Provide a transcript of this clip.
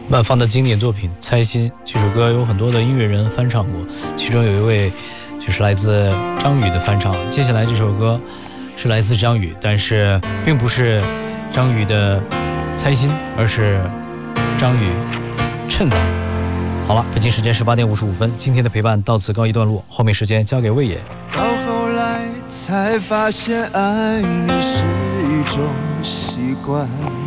万芳的经典作品《猜心》，这首歌有很多的音乐人翻唱过，其中有一位就是来自张宇的翻唱。接下来这首歌是来自张宇，但是并不是张宇的《猜心》，而是张宇趁早。好了，北京时间18点55分，今天的陪伴到此告一段落，后面时间交给魏野。 到后来才发现，爱你是一种习惯。